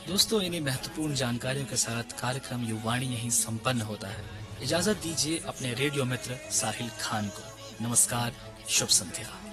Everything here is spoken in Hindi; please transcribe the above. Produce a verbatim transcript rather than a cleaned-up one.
दोस्तों, इन्हीं महत्वपूर्ण जानकारियों के साथ कार्यक्रम युवाणी यहीं संपन्न होता है। इजाजत दीजिए अपने रेडियो मित्र साहिल खान को। नमस्कार, शुभ संध्या।